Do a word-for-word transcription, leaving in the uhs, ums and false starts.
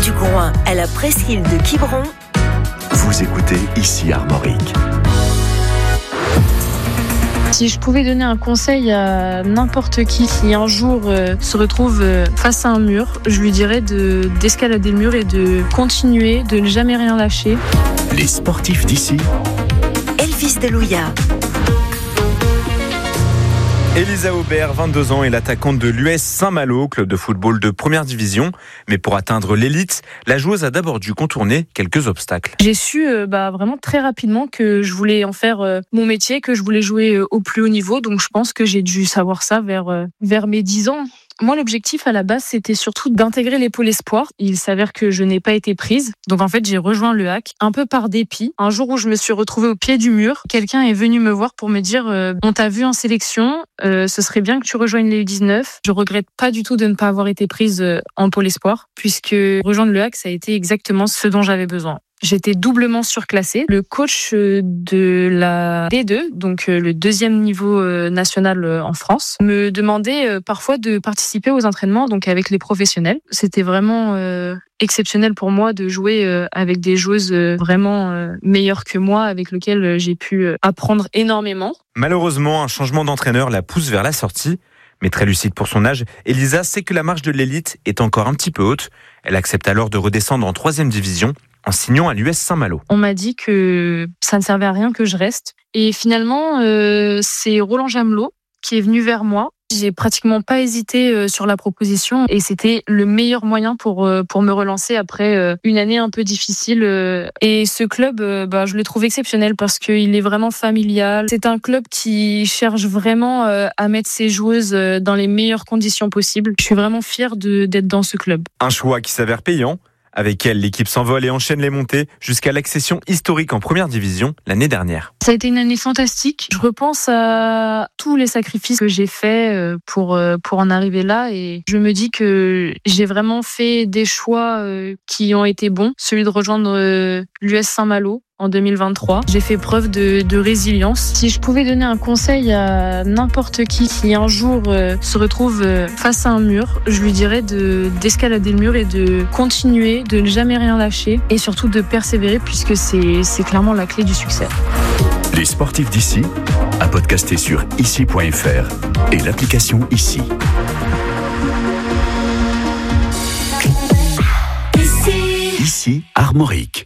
du Groin à la presqu'île de Quiberon. Vous écoutez ici Armorique. Si je pouvais donner un conseil à n'importe qui qui un jour euh, se retrouve euh, face à un mur, je lui dirais de, d'escalader le mur et de continuer, de ne jamais rien lâcher. Les sportifs d'ici. Elvis Delouya. Elisa Aubert, vingt-deux ans, est l'attaquante de l'U S Saint-Malo, club de football de première division. Mais pour atteindre l'élite, la joueuse a d'abord dû contourner quelques obstacles. J'ai su euh, bah, vraiment très rapidement que je voulais en faire euh, mon métier, que je voulais jouer euh, au plus haut niveau. Donc je pense que j'ai dû savoir ça vers, euh, vers mes dix ans. Moi, l'objectif à la base, c'était surtout d'intégrer les pôles espoirs. Il s'avère que je n'ai pas été prise. Donc, en fait, j'ai rejoint le H A C un peu par dépit. Un jour où je me suis retrouvée au pied du mur, quelqu'un est venu me voir pour me dire euh, « On t'a vu en sélection, euh, ce serait bien que tu rejoignes les U dix-neuf ». Je regrette pas du tout de ne pas avoir été prise euh, en pôle espoir, puisque rejoindre le H A C, ça a été exactement ce dont j'avais besoin. J'étais doublement surclassée. Le coach de la D deux, donc le deuxième niveau national en France, me demandait parfois de participer aux entraînements donc avec les professionnels. C'était vraiment euh, exceptionnel pour moi de jouer euh, avec des joueuses vraiment euh, meilleures que moi, avec lesquelles j'ai pu apprendre énormément. Malheureusement, un changement d'entraîneur la pousse vers la sortie. Mais très lucide pour son âge, Elisa sait que la marche de l'élite est encore un petit peu haute. Elle accepte alors de redescendre en troisième division en signant à l'U S Saint-Malo. On m'a dit que ça ne servait à rien que je reste. Et finalement, euh, c'est Roland Jamelot qui est venu vers moi. J'ai pratiquement pas hésité sur la proposition et c'était le meilleur moyen pour pour me relancer après une année un peu difficile. Et ce club, bah, je le trouve exceptionnel parce qu'il est vraiment familial. C'est un club qui cherche vraiment à mettre ses joueuses dans les meilleures conditions possibles. Je suis vraiment fière de, d'être dans ce club. Un choix qui s'avère payant. Avec elle, l'équipe s'envole et enchaîne les montées jusqu'à l'accession historique en première division l'année dernière. Ça a été une année fantastique. Je repense à tous les sacrifices que j'ai faits pour, pour en arriver là et je me dis que j'ai vraiment fait des choix qui ont été bons. Celui de rejoindre l'U S Saint-Malo en deux mille vingt-trois. J'ai fait preuve de, de résilience. Si je pouvais donner un conseil à n'importe qui qui un jour euh, se retrouve euh, face à un mur, je lui dirais de, d'escalader le mur et de continuer, de ne jamais rien lâcher et surtout de persévérer puisque c'est, c'est clairement la clé du succès. Les sportifs d'ici, à podcaster sur ici point f r et l'application Ici. Ici, Armorique.